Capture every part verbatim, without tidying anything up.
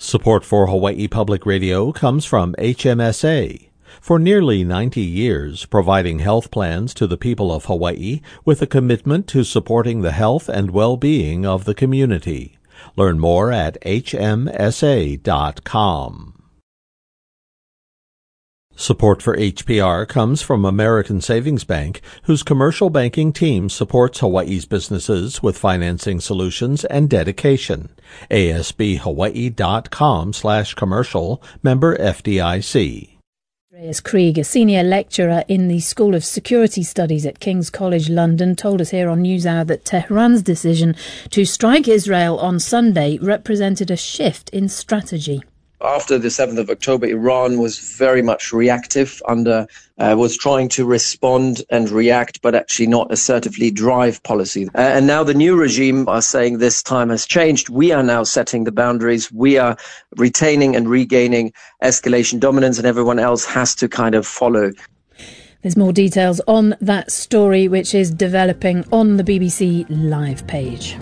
Support for Hawaii Public Radio comes from H M S A. For nearly ninety years, providing health plans to the people of Hawaii with a commitment to supporting the health and well-being of the community. Learn more at H M S A dot com. Support for H P R comes from American Savings Bank, whose commercial banking team supports Hawaii's businesses with financing solutions and dedication. A S B Hawaii dot com slash commercial, member F D I C. Andreas Krieg, a senior lecturer in the School of Security Studies at King's College London, told us here on NewsHour that Tehran's decision to strike Israel on Sunday represented a shift in strategy. After the seventh of October, Iran was very much reactive, under uh, was trying to respond and react, but actually not assertively drive policy. Uh, and now the new regime are saying this time has changed. We are now setting the boundaries. We are retaining and regaining escalation dominance, and everyone else has to kind of follow. There's more details on that story, which is developing on the B B C Live page.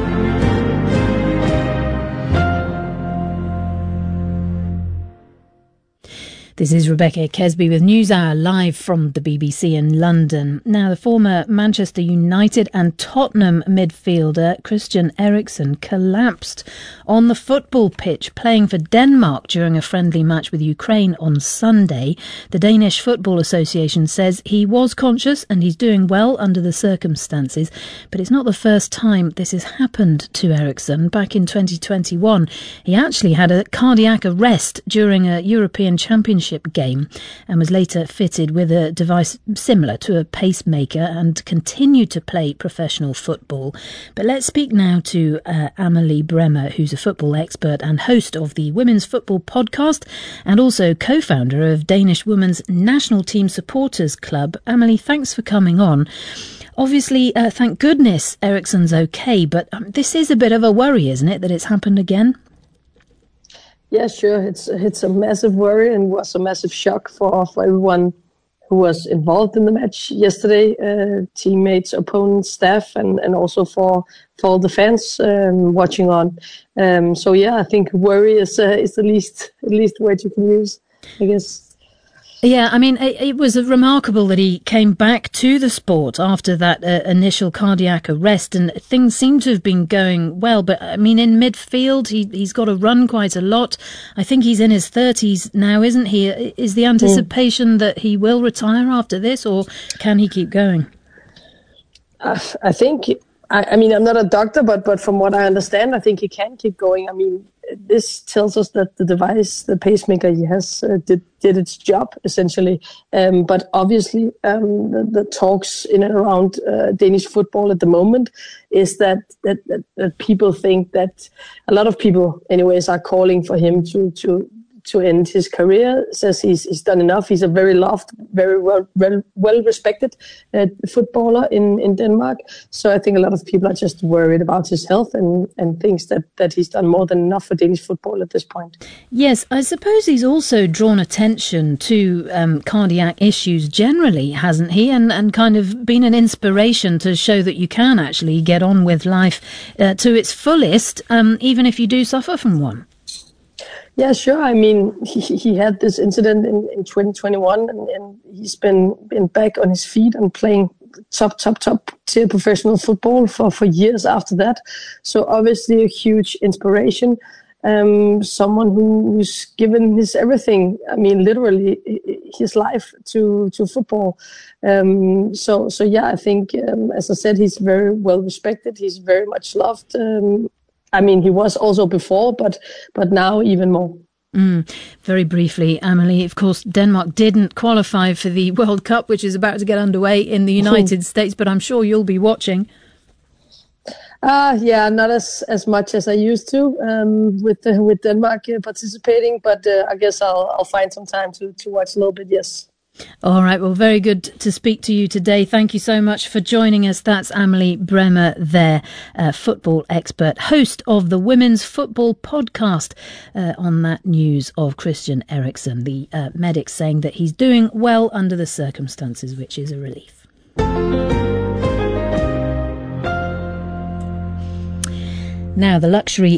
This is Rebecca Kesby with NewsHour live from the B B C in London. Now, the former Manchester United and Tottenham midfielder Christian Eriksen collapsed on the football pitch playing for Denmark during a friendly match with Ukraine on Sunday. The Danish Football Association says he was conscious and he's doing well under the circumstances, but it's not the first time this has happened to Eriksen. Back in twenty twenty-one, he actually had a cardiac arrest during a European Championship game and was later fitted with a device similar to a pacemaker and continued to play professional football. But let's speak now to uh, Amelie Bremer, who's a football expert and host of the Women's Football Podcast and also co-founder of Danish Women's National Team Supporters Club. Amelie, thanks for coming on. Obviously, uh, thank goodness Eriksen's okay, but um, this is a bit of a worry, isn't it, that it's happened again? Yeah, sure. It's it's a massive worry and was a massive shock for, for everyone who was involved in the match yesterday, uh, teammates, opponents, staff, and, and also for for all the fans um, watching on. Um, so yeah, I think worry is uh, is the least at least word you can use, I guess. Yeah, I mean, it, it was remarkable that he came back to the sport after that uh, initial cardiac arrest, and things seem to have been going well. But, I mean, in midfield, he, he's got to run quite a lot. I think he's in his thirties now, isn't he? Is the anticipation mm. that he will retire after this, or can he keep going? Uh, I think, I, I mean, I'm not a doctor, but, but from what I understand, I think he can keep going. I mean, this tells us that the device, the pacemaker he has, uh, did did its job, essentially. Um, but obviously, um, the, the talks in and around uh, Danish football at the moment is that that, that that people think that a lot of people, anyways, are calling for him to to to end his career. Says he's he's done enough. He's a very loved, very well well, well respected uh, footballer in, in Denmark. So I think a lot of people are just worried about his health and, and thinks that, that he's done more than enough for Danish football at this point. Yes, I suppose he's also drawn attention to um, cardiac issues generally, hasn't he? And and kind of been an inspiration to show that you can actually get on with life uh, to its fullest, um, even if you do suffer from one. Yeah, sure. I mean, he, he had this incident in, in twenty twenty-one, and, and he's been been back on his feet and playing top, top, top tier professional football for, for years after that. So obviously a huge inspiration. Um, someone who, who's given his everything. I mean, literally his life to to football. Um, so so yeah, I think um, as I said, he's very well respected. He's very much loved. Um, I mean, he was also before, but but now even more. Mm. Very briefly, Amelie, of course, Denmark didn't qualify for the World Cup, which is about to get underway in the United States, but I'm sure you'll be watching. Uh, yeah, not as, as much as I used to um, with uh, with Denmark uh, participating, but uh, I guess I'll I'll find some time to, to watch a little bit, yes. All right, well, very good to speak to you today. Thank you so much for joining us. That's Amelie Bremer there, uh, football expert, host of the Women's Football Podcast, uh, on that news of Christian Eriksen, the uh, medic saying that he's doing well under the circumstances, which is a relief. Now, the luxury